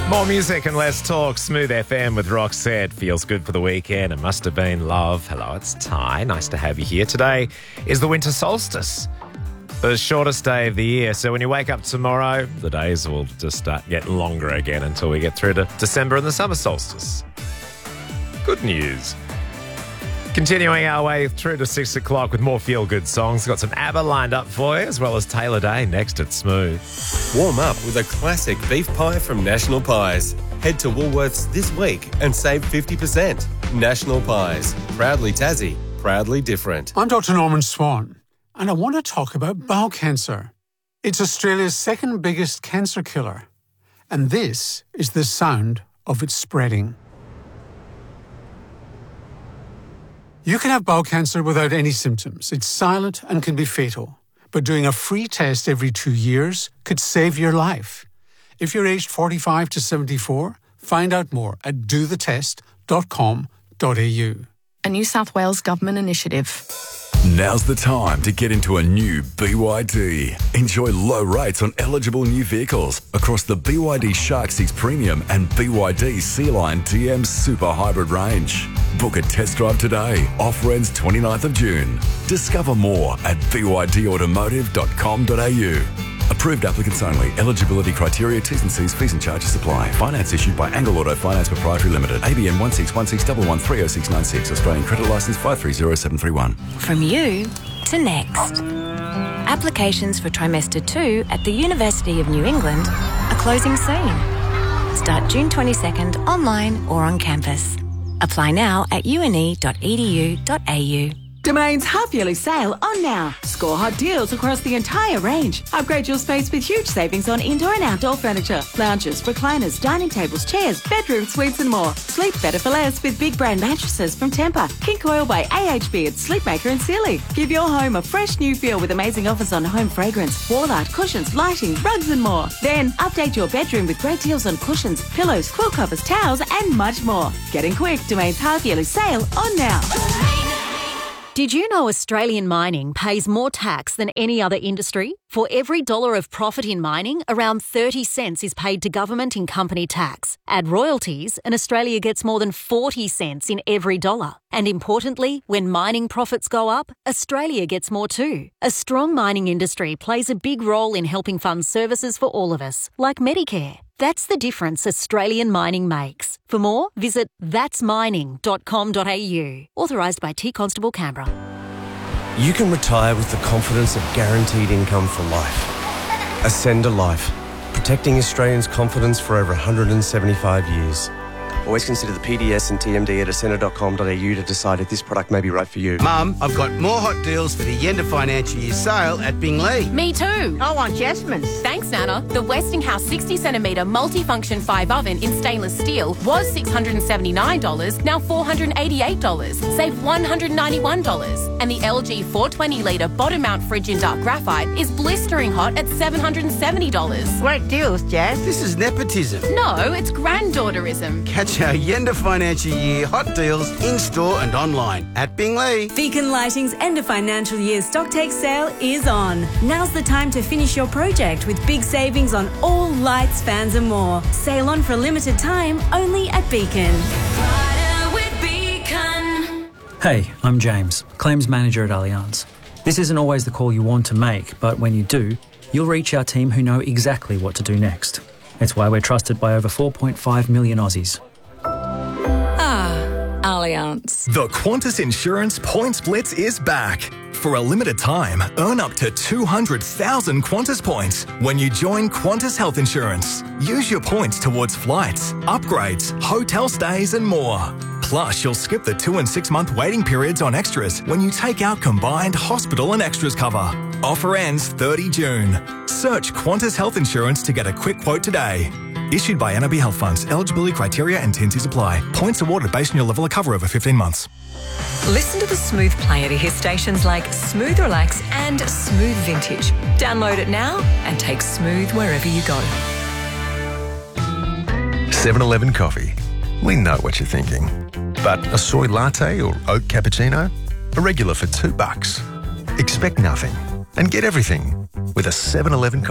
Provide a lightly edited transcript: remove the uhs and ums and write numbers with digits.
More music and less talk. Smooth FM with Roxette. Feels good for the weekend. It must have been love. Hello, it's Ty. Nice to have you here. Today is the winter solstice, the shortest day of the year. So when you wake up tomorrow, the days will just start getting longer again until we get through to December and the summer solstice. Good news. Continuing our way through to 6 o'clock with more feel-good songs. Got some ABBA lined up for you, as well as Taylor Day next at Smooth. Warm up with a classic beef pie from National Pies. Head to Woolworths this week and save 50%. National Pies. Proudly Tassie. Proudly different. I'm Dr. Norman Swan, and I want to talk about bowel cancer. It's Australia's second biggest cancer killer, and this is the sound of it spreading. You can have bowel cancer without any symptoms. It's silent and can be fatal. But doing a free test every 2 years could save your life. If you're aged 45 to 74, find out more at dothetest.com.au. A New South Wales government initiative. Now's the time to get into a new BYD. Enjoy low rates on eligible new vehicles across the BYD Shark 6 Premium and BYD Sea-Line TM Super Hybrid range. Book a test drive today. Offer ends 29th of June. Discover more at bydautomotive.com.au. Approved applicants only. Eligibility criteria, T's and C's, fees and charges apply. Finance issued by Angle Auto Finance Proprietary Limited. ABN 161611309696. Australian Credit Licence 530731. From you to next. Applications for trimester 2 at the University of New England are closing soon. Start June 22nd online or on campus. Apply now at une.edu.au. Domain's half-yearly sale on now. Score hot deals across the entire range. Upgrade your space with huge savings on indoor and outdoor furniture, lounges, recliners, dining tables, chairs, bedroom suites and more. Sleep better for less with big brand mattresses from Tempur, King Coil by AHB at Sleepmaker and Sealy. Give your home a fresh new feel with amazing offers on home fragrance, wall art, cushions, lighting, rugs and more. Then update your bedroom with great deals on cushions, pillows, quill covers, towels and much more. Getting quick, Domain's half-yearly sale on now. Did you know Australian mining pays more tax than any other industry? For every dollar of profit in mining, around 30 cents is paid to government in company tax. Add royalties, and Australia gets more than 40 cents in every dollar. And importantly, when mining profits go up, Australia gets more too. A strong mining industry plays a big role in helping fund services for all of us, like Medicare. That's the difference Australian mining makes. For more, visit thatsmining.com.au. Authorised by T Constable Canberra. You can retire with the confidence of guaranteed income for life. Ascend a Life, protecting Australians' confidence for over 175 years. Always consider the PDS and TMD at ascender.com.au to decide if this product may be right for you. Mum, I've got more hot deals for the end of financial year sale at Binglee. Me too. I want Jasmine's. Thanks, Nana. The Westinghouse 60cm multifunction 5 oven in stainless steel was $679, now $488. Save $191. And the LG 420-litre bottom mount fridge in dark graphite is blistering hot at $770. Great deals, Jazz. This is nepotism. No, it's granddaughterism. Catch our end of financial year hot deals in-store and online at Binglee. Beacon Lighting's end of financial year stock take sale is on. Now's the time to finish your project with big savings on all lights, fans and more. Sale on for a limited time only at Beacon. Hey, I'm James, Claims Manager at Allianz. This isn't always the call you want to make, but when you do, you'll reach our team who know exactly what to do next. It's why we're trusted by over 4.5 million Aussies. Allianz. The Qantas Insurance Points Blitz is back. For a limited time, earn up to 200,000 Qantas points when you join Qantas Health Insurance. Use your points towards flights, upgrades, hotel stays and more. Plus, you'll skip the 2 and 6 month waiting periods on extras when you take out combined hospital and extras cover. Offer ends 30 June. Search Qantas Health Insurance to get a quick quote today. Issued by NAB Health Funds. Eligibility criteria and T&Cs apply. Points awarded based on your level of cover over 15 months. Listen to the Smooth player to hear stations like Smooth Relax and Smooth Vintage. Download it now and take Smooth wherever you go. 7-Eleven coffee. We know what you're thinking. But a soy latte or oat cappuccino? A regular for $2. Expect nothing and get everything with a 7-Eleven coffee.